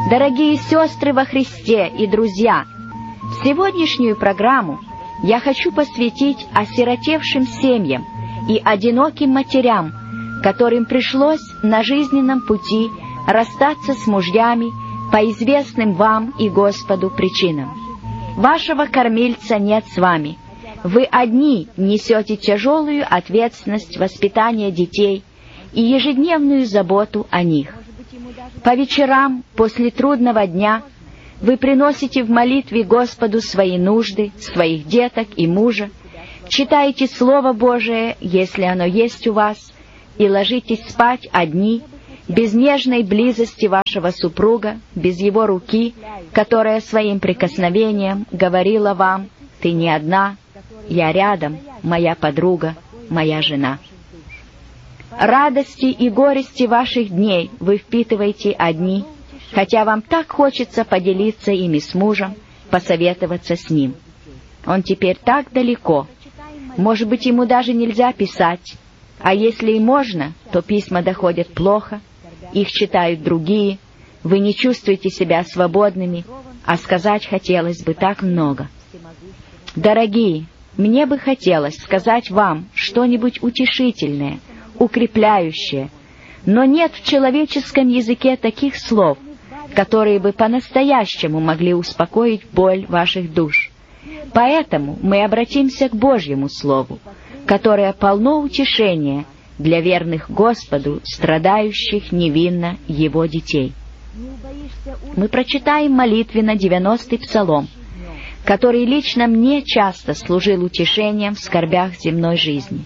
Дорогие сестры во Христе и друзья, сегодняшнюю программу я хочу посвятить осиротевшим семьям и одиноким матерям, которым пришлось на жизненном пути расстаться с мужьями по известным вам и Господу причинам. Вашего кормильца нет с вами. Вы одни несете тяжелую ответственность воспитания детей и ежедневную заботу о них. По вечерам, после трудного дня, вы приносите в молитве Господу свои нужды, своих деток и мужа, читаете Слово Божие, если оно есть у вас, и ложитесь спать одни, без нежной близости вашего супруга, без его руки, которая своим прикосновением говорила вам: «Ты не одна, я рядом, моя подруга, моя жена». Радости и горести ваших дней вы впитываете одни, хотя вам так хочется поделиться ими с мужем, посоветоваться с ним. Он теперь так далеко, может быть, ему даже нельзя писать, а если и можно, то письма доходят плохо, их читают другие, вы не чувствуете себя свободными, а сказать хотелось бы так много. Дорогие, мне бы хотелось сказать вам что-нибудь утешительное, укрепляющее, но нет в человеческом языке таких слов, которые бы по-настоящему могли успокоить боль ваших душ. Поэтому мы обратимся к Божьему Слову, которое полно утешения для верных Господу, страдающих невинно Его детей. Мы прочитаем молитвенно 90-й псалом, который лично мне часто служил утешением в скорбях земной жизни.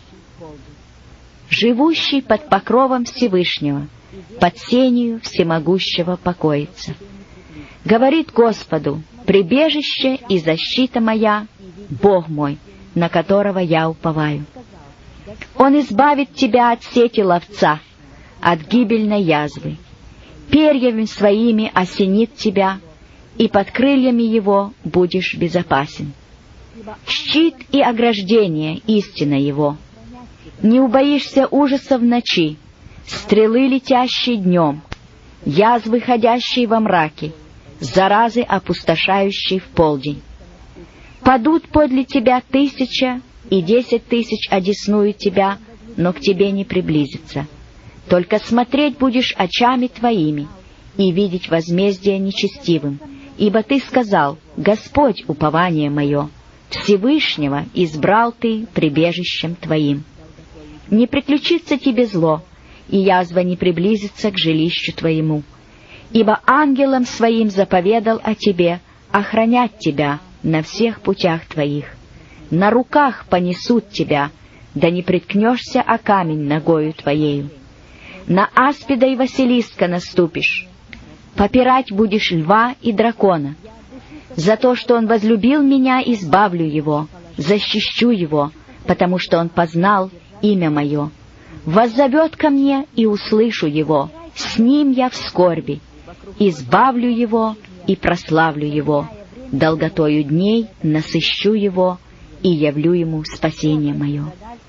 «Живущий под покровом Всевышнего, под сенью всемогущего покоится. Говорит Господу: прибежище и защита моя, Бог мой, на которого я уповаю. Он избавит тебя от сети ловца, от гибельной язвы. Перьями своими осенит тебя, и под крыльями его будешь безопасен. Щит и ограждение — истина его. Не убоишься ужаса в ночи, стрелы, летящие днем, язвы, ходящие во мраке, заразы, опустошающие в полдень. Падут подле тебя 1000, и 10 000 одесную тебя, но к тебе не приблизится. Только смотреть будешь очами твоими и видеть возмездие нечестивым, ибо ты сказал: Господь, упование мое, Всевышнего избрал ты прибежищем твоим. Не приключится тебе зло, и язва не приблизится к жилищу твоему, ибо ангелом своим заповедал о тебе охранять тебя на всех путях твоих. На руках понесут тебя, да не приткнешься о камень ногою твоею. На аспида и Василиска наступишь, попирать будешь льва и дракона. За то, что он возлюбил меня, избавлю его, защищу его, потому что он познал имя мое. Воззовет ко мне, и услышу его, с ним я в скорби, избавлю его и прославлю его, долготою дней насыщу его и явлю ему спасение мое».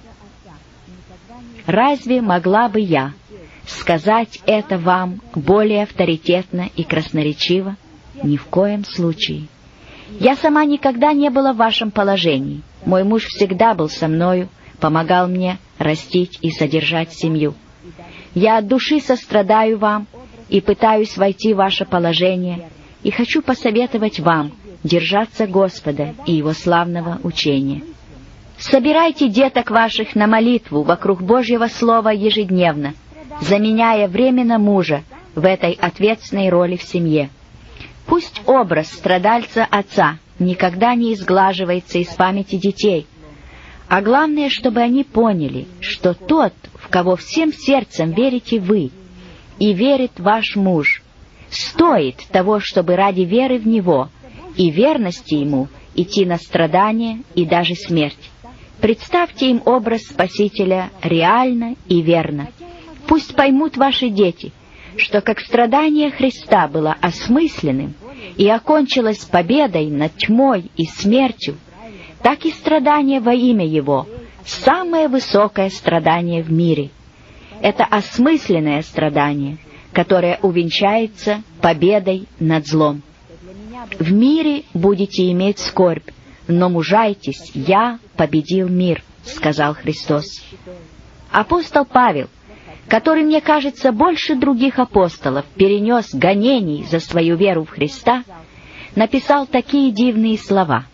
Разве могла бы я сказать это вам более авторитетно и красноречиво? Ни в коем случае. Я сама никогда не была в вашем положении. Мой муж всегда был со мною, помогал мне растить и содержать семью. Я от души сострадаю вам и пытаюсь войти в ваше положение, и хочу посоветовать вам держаться Господа и Его славного учения. Собирайте деток ваших на молитву вокруг Божьего Слова ежедневно, заменяя временно мужа в этой ответственной роли в семье. Пусть образ страдальца отца никогда не изглаживается из памяти детей, а главное, чтобы они поняли, что тот, в кого всем сердцем верите вы и верит ваш муж, стоит того, чтобы ради веры в него и верности ему идти на страдания и даже смерть. Представьте им образ Спасителя реально и верно. Пусть поймут ваши дети, что как страдание Христа было осмысленным и окончилось победой над тьмой и смертью, так и страдание во имя Его — самое высокое страдание в мире. Это осмысленное страдание, которая увенчается победой над злом. В мире будете иметь скорбь, но мужайтесь, я победил мир, сказал Христос. Апостол Павел, который, мне кажется, больше других апостолов перенес гонений за свою веру в Христа, написал такие дивные слова: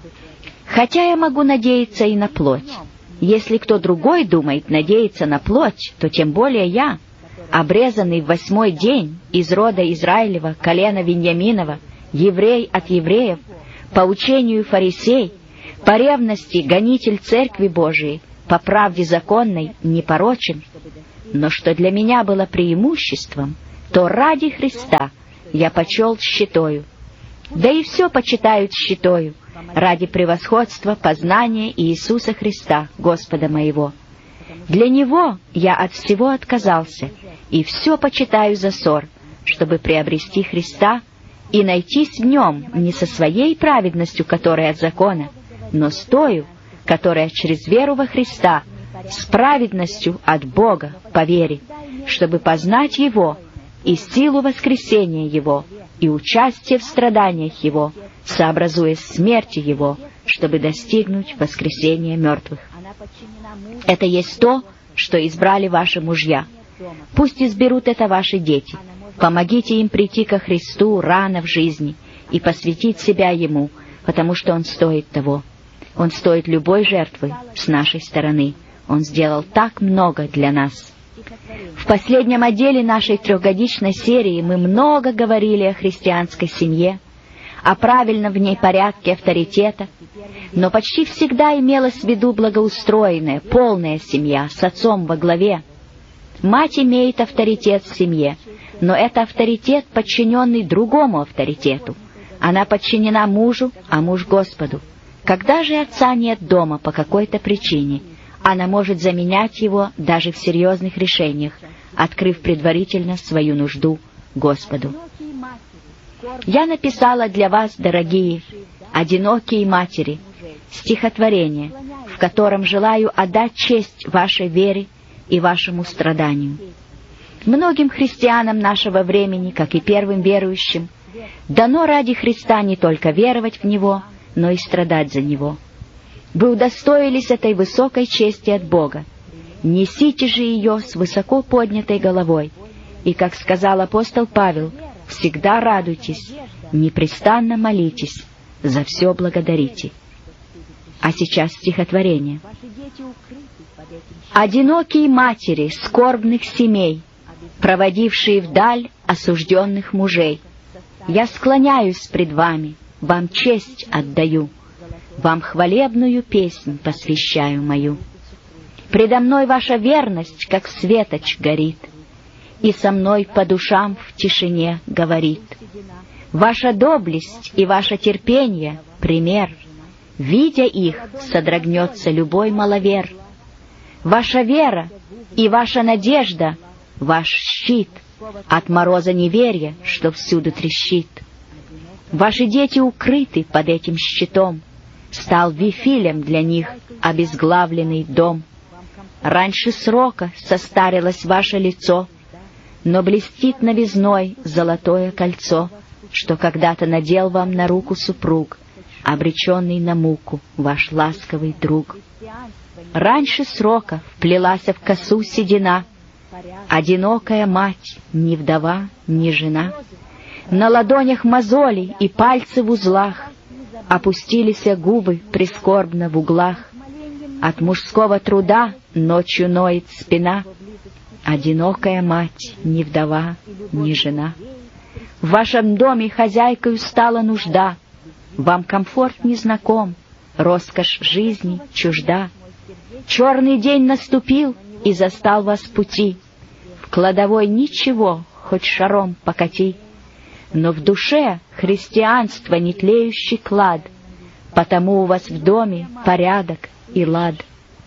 «Хотя я могу надеяться и на плоть, если кто другой думает надеяться на плоть, то тем более я, обрезанный в 8-й день из рода Израилева, колена Виньяминова, еврей от евреев, по учению фарисей, по ревности гонитель Церкви Божией, по правде законной непорочен, но что для меня было преимуществом, то ради Христа я почел щитою, да и все почитают щитою, ради превосходства познания Иисуса Христа, Господа моего. Для Него я от всего отказался, и все почитаю за ссор, чтобы приобрести Христа и найтись в Нем не со своей праведностью, которая от закона, но с тою, которая через веру во Христа, с праведностью от Бога по вере, чтобы познать Его и силу воскресения Его, и участие в страданиях Его, сообразуясь смерти Его, чтобы достигнуть воскресения мертвых. Это есть то, что избрали ваши мужья. Пусть изберут это ваши дети. Помогите им прийти ко Христу рано в жизни и посвятить себя Ему, потому что Он стоит того. Он стоит любой жертвы с нашей стороны. Он сделал так много для нас. В последнем отделе нашей 3-годичной серии мы много говорили о христианской семье, о правильном в ней порядке авторитета, но почти всегда имелась в виду благоустроенная, полная семья с отцом во главе. Мать имеет авторитет в семье, но это авторитет, подчиненный другому авторитету. Она подчинена мужу, а муж Господу. Когда же отца нет дома по какой-то причине, она может заменять его даже в серьезных решениях, открыв предварительно свою нужду Господу. Я написала для вас, дорогие, одинокие матери, стихотворение, в котором желаю отдать честь вашей вере и вашему страданию. Многим христианам нашего времени, как и первым верующим, дано ради Христа не только веровать в Него, но и страдать за Него. Вы удостоились этой высокой чести от Бога. Несите же ее с высоко поднятой головой, и, как сказал апостол Павел, всегда радуйтесь, непрестанно молитесь, за все благодарите. А сейчас стихотворение. Одинокие матери скорбных семей, проводившие вдаль осужденных мужей, я склоняюсь пред вами, вам честь отдаю, вам хвалебную песнь посвящаю мою. Предо мной ваша верность, как светоч, горит, и со мной по душам в тишине говорит. Ваша доблесть и ваше терпение — пример. Видя их, содрогнется любой маловер. Ваша вера и ваша надежда — ваш щит от мороза неверия, что всюду трещит. Ваши дети укрыты под этим щитом, стал Вифилем для них обезглавленный дом. Раньше срока состарилось ваше лицо, но блестит новизной золотое кольцо, что когда-то надел вам на руку супруг, обреченный на муку ваш ласковый друг. Раньше срока вплелась в косу седина, одинокая мать, ни вдова, ни жена. На ладонях мозоли и пальцы в узлах, опустились губы прискорбно в углах. От мужского труда ночью ноет спина, одинокая мать, ни вдова, ни жена. В вашем доме хозяйкою стала нужда, вам комфорт незнаком, роскошь жизни чужда. Черный день наступил и застал вас в пути, в кладовой ничего, хоть шаром покати. Но в душе христианство нетлеющий клад, потому у вас в доме порядок и лад.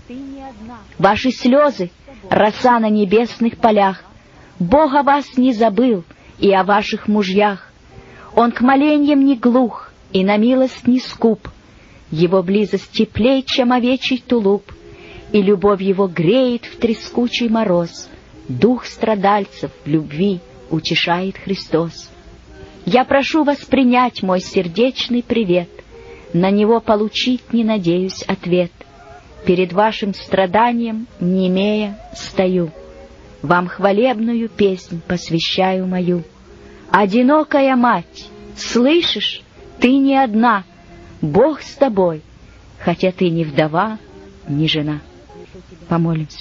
Ваши слезы — роса на небесных полях, Бог о вас не забыл и о ваших мужьях. Он к моленьям не глух и на милость не скуп, Его близость теплей, чем овечий тулуп, и любовь Его греет в трескучий мороз, дух страдальцев в любви утешает Христос. Я прошу вас принять мой сердечный привет, на него получить не надеюсь ответ. Перед вашим страданием, немея, стою, вам хвалебную песнь посвящаю мою. Одинокая мать, слышишь, ты не одна, Бог с тобой, хотя ты не вдова, не жена. Помолимся.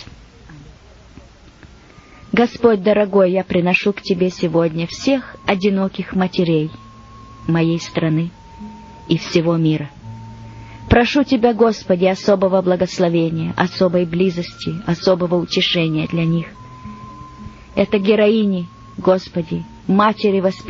Господь дорогой, я приношу к Тебе сегодня всех одиноких матерей моей страны и всего мира. Прошу Тебя, Господи, особого благословения, особой близости, особого утешения для них. Это героини, Господи, матери, воспитания,